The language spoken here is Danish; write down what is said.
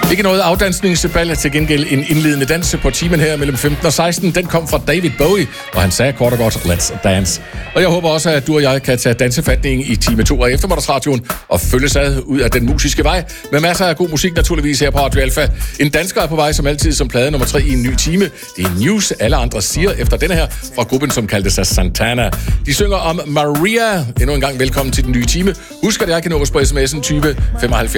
Ikke noget afdansningsbal, til gengæld en indledende dans på timen her mellem 15 og 16. Den kom fra David Bowie, og han sagde kort og godt, let's dance. Og jeg håber også, at du og jeg kan tage dansefatning i time 2 af eftermiddagsradioen og følges ad ud af den musiske vej, med masser af god musik naturligvis her på Radio Alfa. En dansker er på vej som altid som plade nummer 3 i en ny time. Det er News, alle andre siger efter denne her, fra gruppen, som kaldte sig Santana. De synger om Maria. Endnu en gang velkommen til den nye time. Husk, at jeg kan nå på sms'en type 75